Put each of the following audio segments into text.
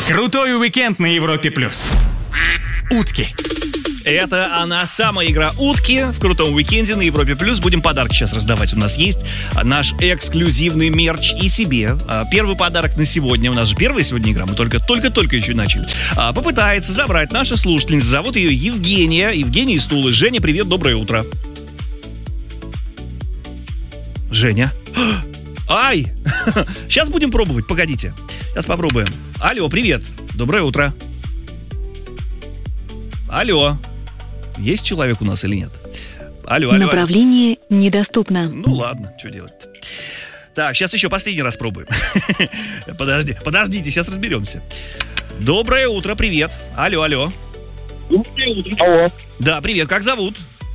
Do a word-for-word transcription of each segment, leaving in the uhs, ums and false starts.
Крутой уикенд на Европе плюс. Утки. Это она, самая игра «Утки» в крутом уикенде на Европе+. плюс. Будем подарки сейчас раздавать. У нас есть наш эксклюзивный мерч и себе. Первый подарок на сегодня. У нас же первая сегодня игра. Мы только-только-только еще начали. Попытается забрать наша слушательница. Зовут ее Евгения. Евгения из Тулы. Женя, привет, доброе утро. Женя. Ай! Сейчас будем пробовать, погодите. Сейчас попробуем. Алло, привет. Доброе утро. Алло. Есть человек у нас или нет? Алло, алло. Направление алло. Недоступно. Ну ладно, что делать? Так, сейчас еще последний раз пробуем. Подожди, подождите, сейчас разберемся. Доброе утро, привет. Алло, алло. Алло. Да, привет, как зовут?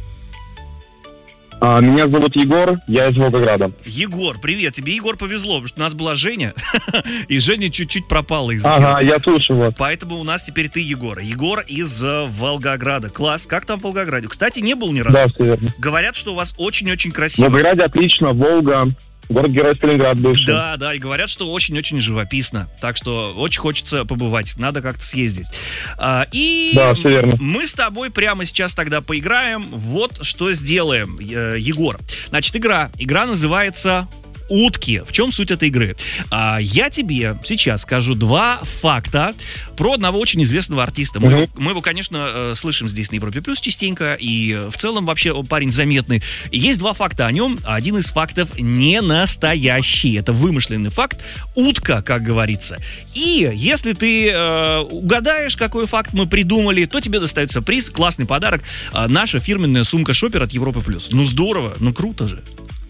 А, меня зовут Егор, я из Волгограда. Егор, привет, тебе, Егор, повезло, потому что у нас была Женя, и Женя чуть-чуть пропала из Ага, я слушаю вас. Поэтому у нас теперь ты, Егор. Егор из uh, Волгограда. Класс, как там в Волгограде? Кстати, не был ни разу. Да, все верно. Говорят, что у вас очень-очень красиво. В Волгограде отлично, Волга, город-герой Сталинград бывший. Да, да, и говорят, что очень-очень живописно. Так что очень хочется побывать, надо как-то съездить. А, и да, все верно. Мы с тобой прямо сейчас тогда поиграем. Вот что сделаем, Егор. Значит, игра. Игра называется «Утки». В чем суть этой игры? А, я тебе сейчас скажу два факта про одного очень известного артиста. Мы, угу. его, мы его, конечно, э, слышим здесь на Европе Плюс частенько, и в целом вообще парень заметный. И есть два факта о нем. Один из фактов не настоящий. Это вымышленный факт. Утка, как говорится. И если ты э, угадаешь, какой факт мы придумали, то тебе достается приз, классный подарок. Э, наша фирменная сумка-шопер от Европы Плюс. Ну здорово, ну круто же.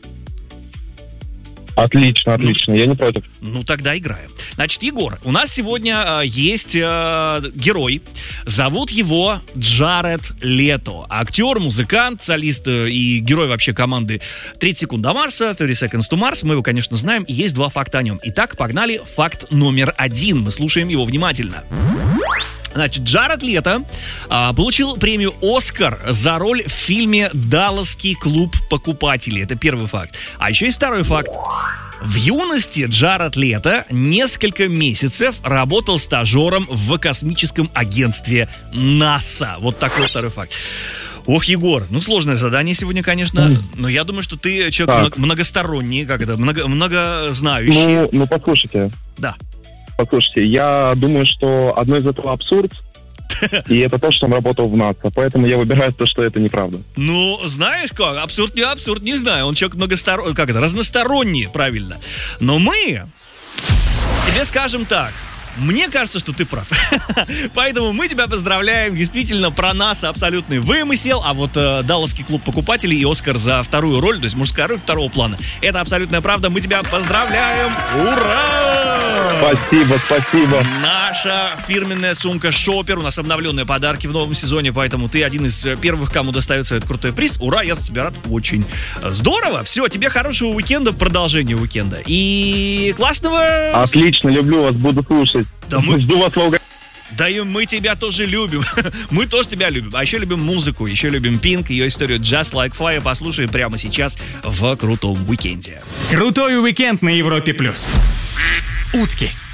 Отлично, отлично, ну, я не против. Ну, тогда играем. Значит, Егор, у нас сегодня э, есть э, герой. Зовут его Джаред Лето. Актер, музыкант, солист э, и герой вообще команды тридцать секунд до Марса, тридцать seconds to Mars. Мы его, конечно, знаем, и есть два факта о нем. Итак, погнали. Факт номер один. Мы слушаем его внимательно. Значит, Джаред Лето а, получил премию «Оскар» за роль в фильме «Далласский клуб покупателей». Это первый факт. А еще есть второй факт. В юности Джаред Лето несколько месяцев работал стажером в космическом агентстве НАСА. Вот такой второй факт. Ох, Егор, ну сложное задание сегодня, конечно, mm. но я думаю, что ты человек так. многосторонний, как это, много, многознающий. Ну, ну, послушайте. Да. Послушайте, я думаю, что одно из этого абсурд, и это то, что он работал в НАСА, поэтому я выбираю то, что это неправда. Ну, знаешь как, абсурд не абсурд, не знаю, он человек многосторонний, как это, разносторонний, правильно. Но мы тебе скажем так. Мне кажется, что ты прав. Поэтому мы тебя поздравляем. Действительно, про НАСА абсолютный вымысел. А вот э, Далласский клуб покупателей и Оскар за вторую роль, то есть мужская роль второго плана, это абсолютная правда. Мы тебя поздравляем. Ура! Спасибо, спасибо. Наша фирменная сумка «Шопер». У нас обновленные подарки в новом сезоне, поэтому ты один из первых, кому достается этот крутой приз. Ура, я за тебя рад очень. Здорово. Все, тебе хорошего уикенда, продолжения уикенда. И классного... Отлично, люблю вас, буду слушать. Да мы... Жду вас в Волгограде. Да и мы тебя тоже любим. Мы тоже тебя любим. А еще любим музыку, еще любим Pink, ее историю Just Like Fire. Послушай прямо сейчас в крутом уикенде. Крутой уикенд на Европе плюс. Утки.